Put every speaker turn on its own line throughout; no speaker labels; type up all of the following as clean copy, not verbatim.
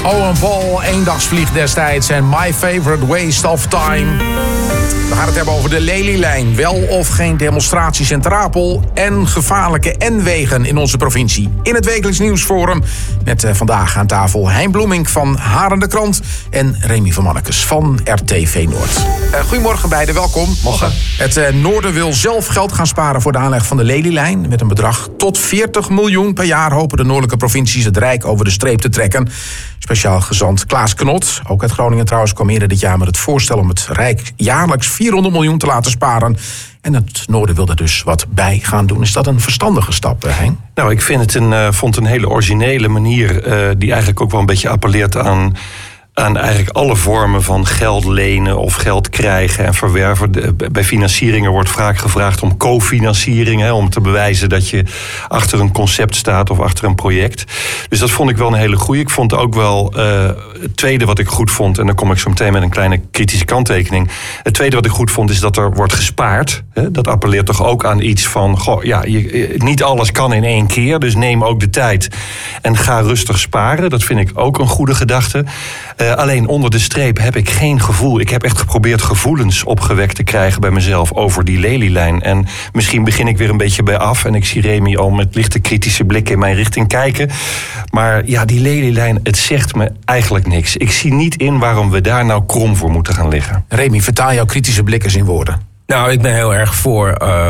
Owen Paul, eendagsvlieg destijds en My Favorite Waste of Time. We gaan het hebben over de Lelylijn. Wel of geen demonstraties in Ter Apel en gevaarlijke N-wegen in onze provincie. In het Wekelijks Nieuwsforum met vandaag aan tafel Hein Bloemink van Haren de Krant en Remy van Mannekes van RTV Noord. Goedemorgen beiden, welkom.
Morgen.
Het Noorden wil zelf geld gaan sparen voor de aanleg van de Lelylijn. Met een bedrag tot 40 miljoen per jaar hopen de noordelijke provincies het Rijk over de streep te trekken. Speciaal gezant Klaas Knot, ook uit Groningen trouwens, kwam eerder dit jaar met het voorstel om het Rijk jaarlijks 400 miljoen te laten sparen. En het Noorden wil er dus wat bij gaan doen. Is dat een verstandige stap, Hein?
Nou, ik vond het een hele originele manier die eigenlijk ook wel een beetje appelleert aan eigenlijk alle vormen van geld lenen of geld krijgen en verwerven. Bij financieringen wordt vaak gevraagd om cofinanciering, om te bewijzen dat je achter een concept staat of achter een project. Dus dat vond ik wel een hele goeie. Ik vond ook wel het tweede wat ik goed vond, en dan kom ik zo meteen met een kleine kritische kanttekening. Het tweede wat ik goed vond is dat er wordt gespaard. Dat appelleert toch ook aan iets van, niet alles kan in één keer, dus neem ook de tijd en ga rustig sparen. Dat vind ik ook een goede gedachte. Alleen onder de streep heb ik geen gevoel. Ik heb echt geprobeerd gevoelens opgewekt te krijgen bij mezelf over die Lelylijn. En misschien begin ik weer een beetje bij af. En ik zie Remy al met lichte kritische blikken in mijn richting kijken. Maar ja, die Lelylijn, het zegt me eigenlijk niks. Ik zie niet in waarom we daar nou krom voor moeten gaan liggen.
Remy, vertaal jouw kritische blikken in woorden.
Nou, ik ben heel erg voor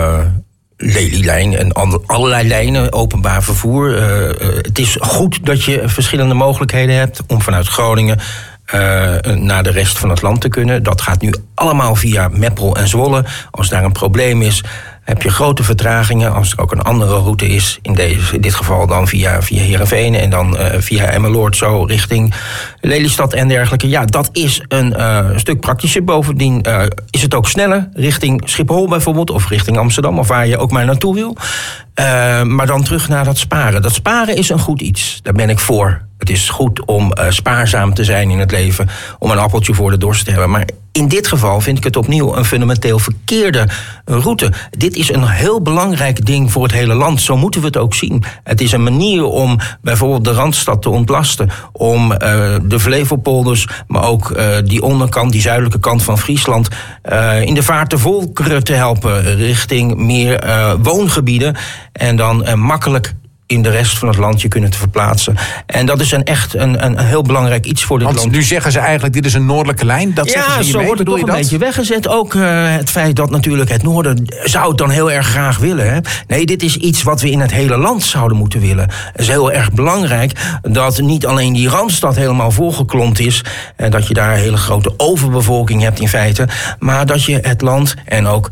Lelylijn en allerlei lijnen, openbaar vervoer. Het is goed dat je verschillende mogelijkheden hebt om vanuit Groningen naar de rest van het land te kunnen. Dat gaat nu allemaal via Meppel en Zwolle. Als daar een probleem is, heb je grote vertragingen. Als er ook een andere route is, in dit geval dan via Heerenveen en dan via Emmeloord zo richting Lelystad en dergelijke. Ja, dat is een stuk praktischer. Bovendien is het ook sneller richting Schiphol bijvoorbeeld, of richting Amsterdam, of waar je ook maar naartoe wil. Maar dan terug naar dat sparen. Dat sparen is een goed iets. Daar ben ik voor. Het is goed om spaarzaam te zijn in het leven, om een appeltje voor de dorst te hebben. Maar in dit geval vind ik het opnieuw een fundamenteel verkeerde route. Dit is een heel belangrijk ding voor het hele land. Zo moeten we het ook zien. Het is een manier om bijvoorbeeld de Randstad te ontlasten, om de Flevopolders, maar ook die onderkant, die zuidelijke kant van Friesland, in de vaart te volkeren te helpen richting meer woongebieden en dan makkelijk in de rest van het land je kunnen te verplaatsen. En dat is echt een heel belangrijk iets voor dit land.
Want nu zeggen ze eigenlijk, dit is een noordelijke lijn. Dat zeggen ze
zo wordt het toch een beetje weggezet. Ook het feit dat natuurlijk het noorden zou het dan heel erg graag willen. Hè? Nee, dit is iets wat we in het hele land zouden moeten willen. Het is heel erg belangrijk dat niet alleen die Randstad helemaal volgeklompt is, en dat je daar een hele grote overbevolking hebt in feite, maar dat je het land en ook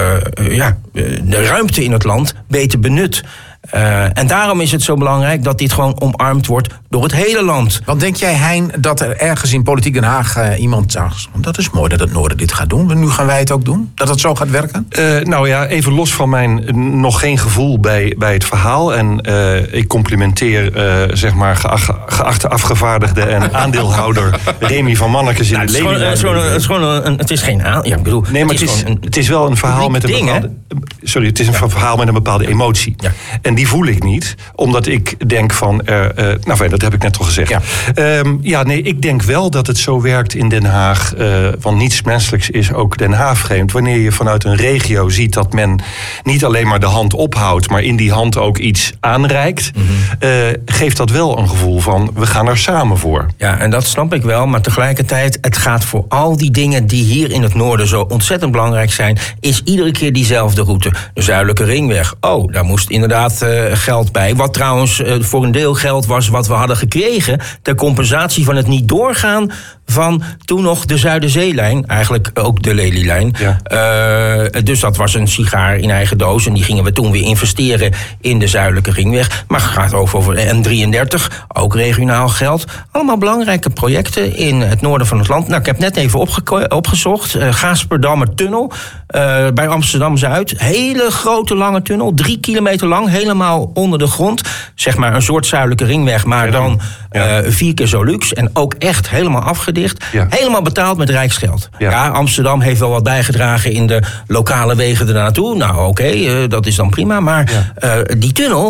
de ruimte in het land beter benut. En daarom is het zo belangrijk dat dit gewoon omarmd wordt door het hele land.
Want denk jij, Hein, dat er ergens in Politiek Den Haag iemand zegt, dat is mooi dat het Noorden dit gaat doen, nu gaan wij het ook doen? Dat het zo gaat werken?
Nou ja, even los van mijn nog geen gevoel bij het verhaal. En ik complimenteer geachte afgevaardigde en aandeelhouder Remy van Mannekes in de Lelylijn.
Het is geen aan. Ja, ik bedoel,
nee, maar het is wel een verhaal met een bepaalde. Sorry, het is een verhaal met een bepaalde emotie. Ja. En die voel ik niet, omdat ik denk van, dat heb ik net al gezegd. Ja. Ik denk wel dat het zo werkt in Den Haag. Want niets menselijks is ook Den Haag vreemd. Wanneer je vanuit een regio ziet dat men niet alleen maar de hand ophoudt, maar in die hand ook iets aanreikt, geeft dat wel een gevoel van, we gaan er samen voor.
Ja, en dat snap ik wel, maar tegelijkertijd, het gaat voor al die dingen die hier in het noorden zo ontzettend belangrijk zijn, is iedere keer diezelfde route. De Zuidelijke Ringweg. Oh, daar moest inderdaad geld bij. Wat trouwens voor een deel geld was wat we hadden gekregen ter compensatie van het niet doorgaan van toen nog de Zuiderzeelijn, eigenlijk ook de Lelylijn. Ja. Dus dat was een sigaar in eigen doos en die gingen we toen weer investeren in de Zuidelijke Ringweg. Maar het gaat over N33, ook regionaal geld. Allemaal belangrijke projecten in het noorden van het land. Nou, ik heb net even opgezocht. Gaasperdammer tunnel bij Amsterdam-Zuid. Hele grote lange tunnel, 3 kilometer lang, helemaal onder de grond. Zeg maar een soort Zuidelijke Ringweg, maar dan 4 keer zo luxe. En ook echt helemaal afgedicht. Ja. Helemaal betaald met rijksgeld. Ja, Amsterdam heeft wel wat bijgedragen in de lokale wegen ernaartoe. Nou, oké, dat is dan prima. Maar die tunnel,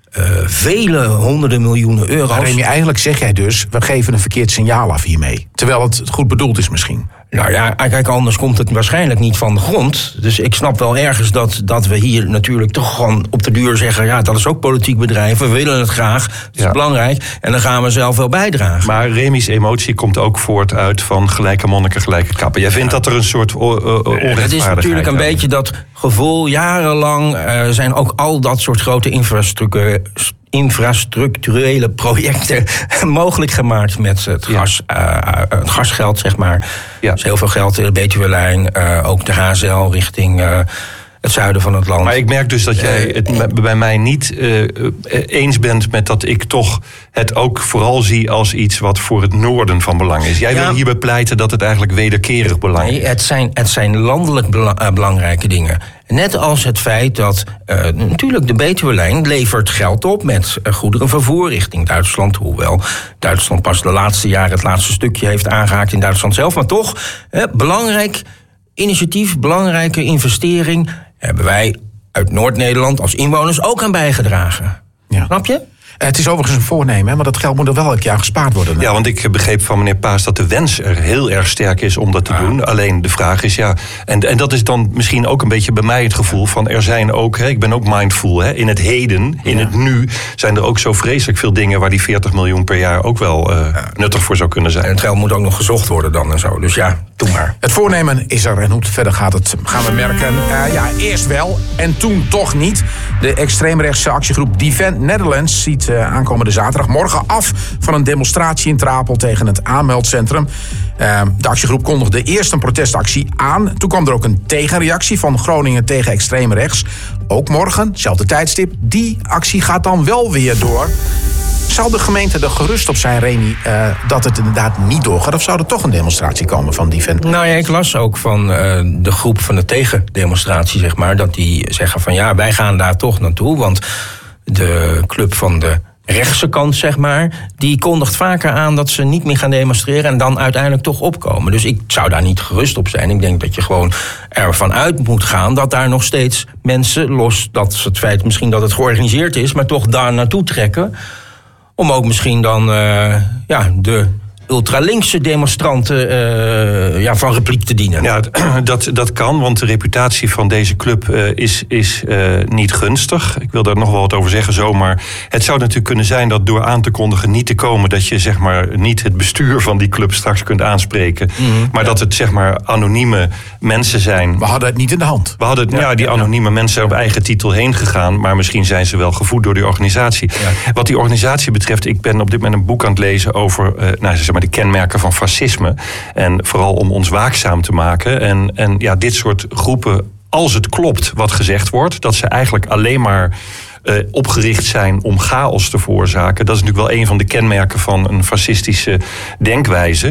vele honderden miljoenen euro's.
Maar Remy, eigenlijk zeg jij dus, we geven een verkeerd signaal af hiermee. Terwijl het goed bedoeld is misschien.
Nou ja, kijk, anders komt het waarschijnlijk niet van de grond. Dus ik snap wel ergens dat we hier natuurlijk toch gewoon op de duur zeggen... ja, dat is ook politiek bedrijf, we willen het graag, het is belangrijk... en dan gaan we zelf wel bijdragen.
Maar Remy's emotie komt ook voort uit van gelijke monniken, gelijke kappen. Jij vindt dat er een soort onrechtvaardigheid...
Het is natuurlijk een beetje dat gevoel, jarenlang zijn ook al dat soort grote infrastructurele projecten mogelijk gemaakt met het gasgeld, zeg maar. Ja. Dus heel veel geld in de Betuwelijn, ook de HZL richting het zuiden van het land.
Maar ik merk dus dat jij het bij mij niet eens bent met dat ik toch het ook vooral zie als iets wat voor het noorden van belang is. Jij wil hier bepleiten dat het eigenlijk wederkerig belang is.
Het zijn landelijk belangrijke dingen. Net als het feit dat natuurlijk de Betuwelijn levert geld op met goederenvervoer richting Duitsland. Hoewel Duitsland pas de laatste jaren het laatste stukje heeft aangehaakt in Duitsland zelf. Maar toch, belangrijk initiatief, belangrijke investering hebben wij uit Noord-Nederland als inwoners ook aan bijgedragen. Ja. Snap je?
Het is overigens een voornemen, maar dat geld moet er wel elk jaar gespaard worden.
Ja, want ik begreep van meneer Paas dat de wens er heel erg sterk is om dat te doen. Alleen de vraag is, en dat is dan misschien ook een beetje bij mij het gevoel van... er zijn ook, ik ben ook mindful, in het heden, in het nu... zijn er ook zo vreselijk veel dingen waar die 40 miljoen per jaar ook wel nuttig voor zou kunnen zijn.
En het geld moet ook nog gezocht worden dan en zo, dus doe maar.
Het voornemen is er en hoe het verder gaat, gaan we merken. Eerst wel en toen toch niet. De extreemrechtse actiegroep Defend Netherlands ziet aankomende zaterdag morgen af van een demonstratie in Trapel tegen het aanmeldcentrum. De actiegroep kondigde eerst een protestactie aan. Toen kwam er ook een tegenreactie van Groningen tegen extreem rechts. Ook morgen, hetzelfde tijdstip. Die actie gaat dan wel weer door. Zou de gemeente er gerust op zijn, Remy, dat het inderdaad niet doorgaat? Of zou er toch een demonstratie komen van Defend?
Nou ja, ik las ook van de groep van de tegendemonstratie, zeg maar... dat die zeggen van wij gaan daar toch naartoe. Want de club van de rechtse kant, zeg maar... die kondigt vaker aan dat ze niet meer gaan demonstreren... en dan uiteindelijk toch opkomen. Dus ik zou daar niet gerust op zijn. Ik denk dat je gewoon ervan uit moet gaan... dat daar nog steeds mensen, los dat het feit misschien dat het georganiseerd is... maar toch daar naartoe trekken... om ook misschien dan de ultralinkse demonstranten van repliek te dienen.
Ja, dat kan, want de reputatie van deze club is niet gunstig. Ik wil daar nog wel wat over zeggen zo, maar het zou natuurlijk kunnen zijn dat door aan te kondigen niet te komen, dat je zeg maar niet het bestuur van die club straks kunt aanspreken, maar dat het zeg maar anonieme mensen zijn.
We hadden het niet in de hand.
We hadden die anonieme mensen zijn op eigen titel heen gegaan, maar misschien zijn ze wel gevoed door die organisatie. Ja. Wat die organisatie betreft, ik ben op dit moment een boek aan het lezen over de kenmerken van fascisme. En vooral om ons waakzaam te maken. En dit soort groepen, als het klopt wat gezegd wordt, dat ze eigenlijk alleen maar opgericht zijn om chaos te veroorzaken. Dat is natuurlijk wel een van de kenmerken van een fascistische denkwijze.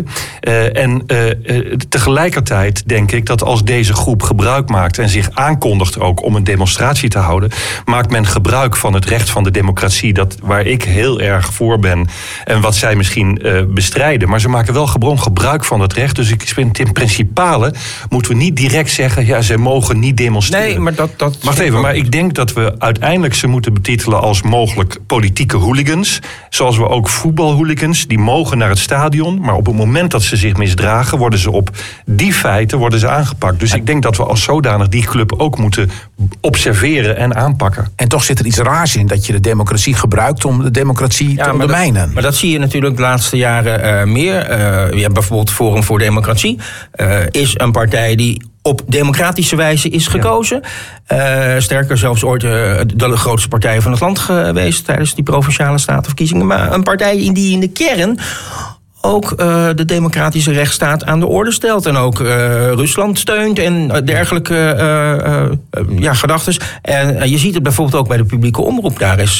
Tegelijkertijd denk ik dat als deze groep gebruik maakt en zich aankondigt ook om een demonstratie te houden, maakt men gebruik van het recht van de democratie, dat waar ik heel erg voor ben en wat zij misschien bestrijden. Maar ze maken wel gewoon gebruik van het recht. Dus ik vind in principale moeten we niet direct zeggen, ze mogen niet demonstreren.
Nee, maar dat
wacht even, maar ik denk dat we uiteindelijk ze moeten betitelen als mogelijk politieke hooligans. Zoals we ook voetbalhooligans, die mogen naar het stadion, maar op het moment dat ze zich misdragen, worden ze op die feiten aangepakt. Dus ik denk dat we als zodanig die club ook moeten observeren en aanpakken.
En toch zit er iets raars in dat je de democratie gebruikt om de democratie te ondermijnen.
Maar dat zie je natuurlijk de laatste jaren meer. Je hebt bijvoorbeeld Forum voor Democratie. Is een partij die op democratische wijze is gekozen. Sterker, zelfs ooit de grootste partij van het land geweest tijdens die provinciale statenverkiezingen. Maar een partij die in de kern ook de democratische rechtsstaat aan de orde stelt. En ook Rusland steunt en dergelijke gedachtes. En je ziet het bijvoorbeeld ook bij de publieke omroep. Daar is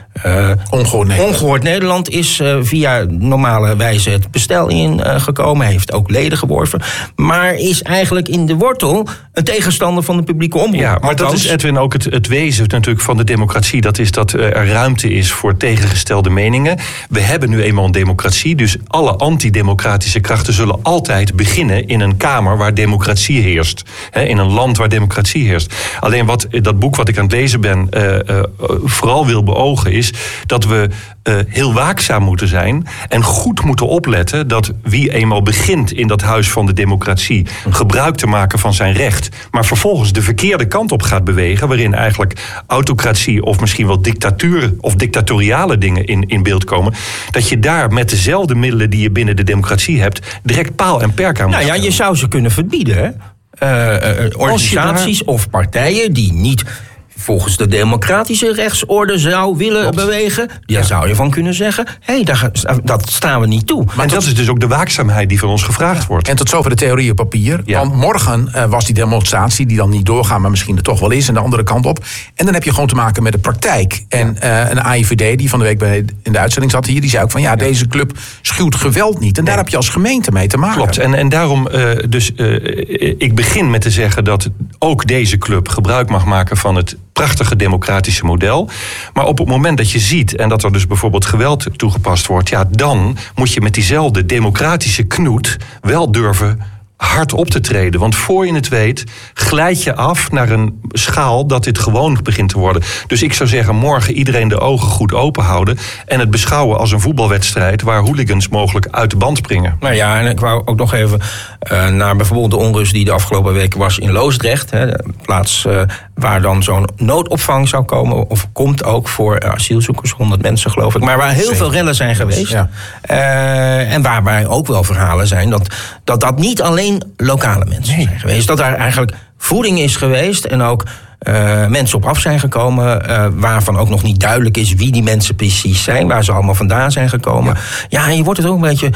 Ongehoord Nederland is via normale wijze het bestel ingekomen. Heeft ook leden geworven. Maar is eigenlijk in de wortel een tegenstander van de publieke omroep.
Ja, maar dat is, Edwin, ook het wezen natuurlijk van de democratie. Dat is dat er ruimte is voor tegengestelde meningen. We hebben nu eenmaal een democratie, dus alle alle antidemocratische krachten zullen altijd beginnen in een kamer waar democratie heerst. In een land waar democratie heerst. Alleen dat boek wat ik aan het lezen ben vooral wil beogen is dat we heel waakzaam moeten zijn en goed moeten opletten dat wie eenmaal begint in dat huis van de democratie gebruik te maken van zijn recht, maar vervolgens de verkeerde kant op gaat bewegen, waarin eigenlijk autocratie of misschien wel dictatuur of dictatoriale dingen in beeld komen, dat je daar met dezelfde middelen die je binnen de democratie hebt, direct paal en perk aan moet stellen.
Je zou ze kunnen verbieden, hè? Organisaties of partijen die niet volgens de democratische rechtsorde zou willen bewegen, daar zou je van kunnen zeggen, dat staan we niet toe.
Maar dat is dus ook de waakzaamheid die van ons gevraagd wordt.
En tot zover de theorie op papier. Ja. Want morgen was die demonstratie die dan niet doorgaat, maar misschien er toch wel is, en de andere kant op. En dan heb je gewoon te maken met de praktijk. En een AIVD die van de week in de uitzending zat hier, die zei ook van deze club schuwt geweld niet. En daar heb je als gemeente mee te maken.
Klopt. En daarom ik begin met te zeggen dat ook deze club gebruik mag maken van het prachtige democratische model. Maar op het moment dat je ziet en dat er dus bijvoorbeeld geweld toegepast wordt, dan moet je met diezelfde democratische knoet wel durven hard op te treden. Want voor je het weet, glijd je af naar een schaal dat dit gewoon begint te worden. Dus ik zou zeggen, morgen iedereen de ogen goed open houden en het beschouwen als een voetbalwedstrijd waar hooligans mogelijk uit de band springen.
Nou ja, en ik wou ook nog even naar bijvoorbeeld de onrust die de afgelopen weken was in Loosdrecht. De plaats waar dan zo'n noodopvang zou komen, of komt ook voor asielzoekers, 100 mensen geloof ik. Maar waar heel veel rellen zijn geweest. Ja. En waarbij ook wel verhalen zijn dat niet alleen lokale mensen zijn geweest. Dat daar eigenlijk voeding is geweest en ook mensen op af zijn gekomen, waarvan ook nog niet duidelijk is wie die mensen precies zijn, waar ze allemaal vandaan zijn gekomen. Ja, en je wordt het ook een beetje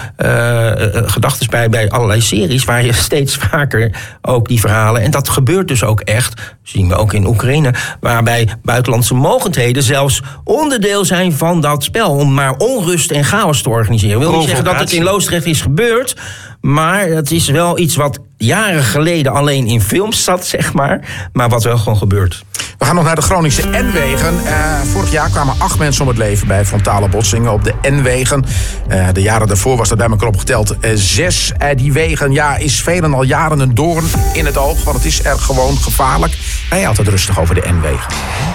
gedachten bij allerlei series, waar je steeds vaker ook die verhalen, en dat gebeurt dus ook echt, zien we ook in Oekraïne, waarbij buitenlandse mogendheden zelfs onderdeel zijn van dat spel, om maar onrust en chaos te organiseren. Ik wil niet zeggen dat het in Loosdrecht is gebeurd, maar het is wel iets wat jaren geleden alleen in films zat, zeg maar wat wel gewoon gebeurt.
We gaan nog naar de Groningse N-wegen. Vorig jaar kwamen 8 mensen om het leven bij frontale botsingen op de N-wegen. De jaren daarvoor was er bij elkaar opgeteld 6. Die wegen is velen al jaren een doorn in het oog, want het is er gewoon gevaarlijk. Rij je altijd rustig over de N-wegen?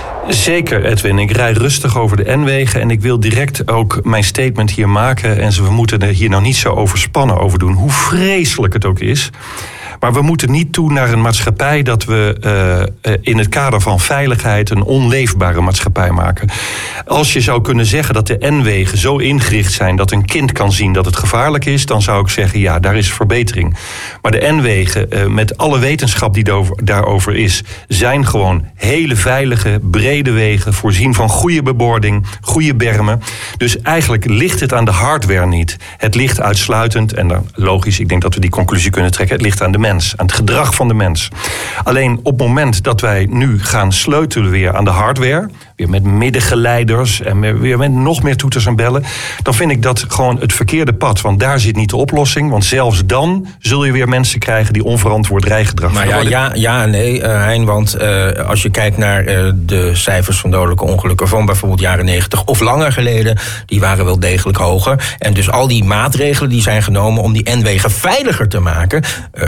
Zeker, Edwin. Ik rijd rustig over de N-wegen en ik wil direct ook mijn statement hier maken. En we moeten er hier nou niet zo overspannen over doen, hoe vreselijk het ook is. Maar we moeten niet toe naar een maatschappij dat we in het kader van veiligheid een onleefbare maatschappij maken. Als je zou kunnen zeggen dat de N-wegen zo ingericht zijn dat een kind kan zien dat het gevaarlijk is, dan zou ik zeggen, daar is verbetering. Maar de N-wegen, met alle wetenschap die daarover is, zijn gewoon hele veilige, brede wegen, voorzien van goede bebording, goede bermen. Dus eigenlijk ligt het aan de hardware niet. Het ligt uitsluitend, en dan logisch, ik denk dat we die conclusie kunnen trekken, het ligt aan de mens, aan het gedrag van de mens. Alleen op het moment dat wij nu gaan sleutelen weer aan de hardware, weer met middengeleiders en weer met nog meer toeters en bellen, dan vind ik dat gewoon het verkeerde pad. Want daar zit niet de oplossing. Want zelfs dan zul je weer mensen krijgen die onverantwoord rijgedrag
vertonen. Hein, want als je kijkt naar de cijfers van dodelijke ongelukken van bijvoorbeeld jaren 90 of langer geleden, die waren wel degelijk hoger. En dus al die maatregelen die zijn genomen om die N-wegen veiliger te maken,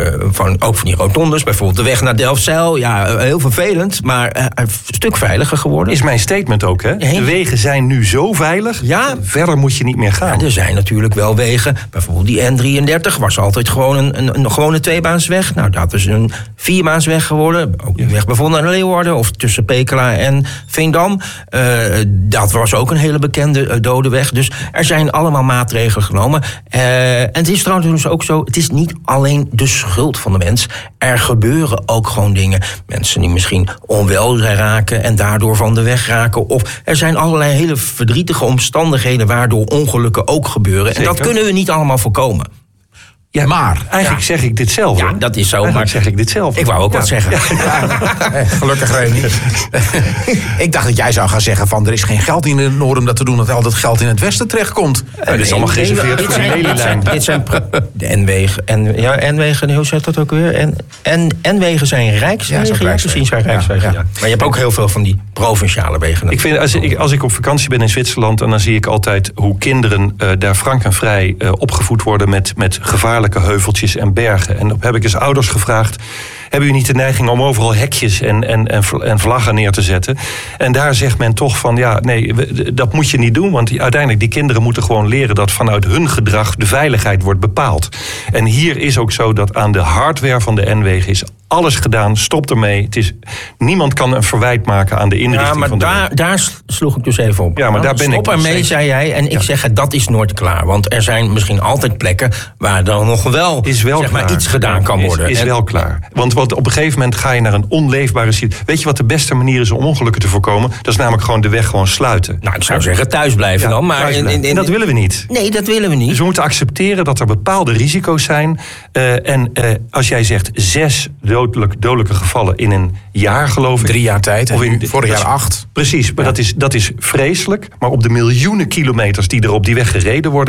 ook van die rotondes, bijvoorbeeld de weg naar Delfzijl, heel vervelend, maar een stuk veiliger geworden.
Is mijn statement ook, hè? De wegen zijn nu zo veilig, verder moet je niet meer gaan.
Ja, er zijn natuurlijk wel wegen, bijvoorbeeld die N33 was altijd gewoon een gewone tweebaansweg. Nou, dat is een 4-baansweg geworden. Ook die weg bijvoorbeeld naar Leeuwarden of tussen Pekela en Veendam. Dat was ook een hele bekende dode weg. Dus er zijn allemaal maatregelen genomen. En het is trouwens ook zo, het is niet alleen de schuld van de mens. Er gebeuren ook gewoon dingen. Mensen die misschien onwel raken en daardoor van de weg raken. Of er zijn allerlei hele verdrietige omstandigheden waardoor ongelukken ook gebeuren. Zeker. En dat kunnen we niet allemaal voorkomen.
Ja,
maar
eigenlijk zeg ik dit zelf.
Ja, dat is zo.
Eigenlijk
Maar
zeg ik dit zelf.
Ik wou ook wat zeggen.
Gelukkig Remy. Ik dacht dat jij zou gaan zeggen van er is geen geld in het noorden om dat te doen, dat al dat geld in het westen terechtkomt.
Dat is allemaal gereserveerd voor de lelielijn.
Dit zijn de N-wegen. N-wegen, hoe zegt dat ook weer? N-wegen zijn rijkswegen. Ja, precies, zijn rijkswegen. Ja. Maar je hebt ook heel veel van die provinciale wegen.
Ik vind, als ik op vakantie ben in Zwitserland, en dan zie ik altijd hoe kinderen daar frank en vrij opgevoed worden met gevaarlijke heuveltjes en bergen. En dan heb ik eens ouders gevraagd, hebben u niet de neiging om overal hekjes en vlaggen neer te zetten? En daar zegt men toch van, ja, nee, dat moet je niet doen. Want uiteindelijk, die kinderen moeten gewoon leren dat vanuit hun gedrag de veiligheid wordt bepaald. En hier is ook zo dat aan de hardware van de N-wegen is alles gedaan, stop ermee. Niemand kan een verwijt maken aan de inrichting van de weg.
Daar sloeg ik dus even op.
Ja, maar daar ben
stop
ik
ermee, zei jij. En ik zeg, dat is nooit klaar. Want er zijn misschien altijd plekken waar dan nog wel zeg maar, iets gedaan kan worden.
Is wel klaar. Want op een gegeven moment ga je naar een onleefbare situatie. Weet je wat de beste manier is om ongelukken te voorkomen? Dat is namelijk gewoon de weg gewoon sluiten.
Nou, ik zou zeggen thuis blijven dan. Maar
en dat willen we niet.
Nee, dat willen we niet.
Dus we moeten accepteren dat er bepaalde risico's zijn. En als jij zegt 6 dodelijke gevallen in een jaar, geloof ik.
3 jaar tijd. Of vorig jaar 8.
Precies, maar dat is vreselijk. Maar op de miljoenen kilometers die er op die weg gereden worden,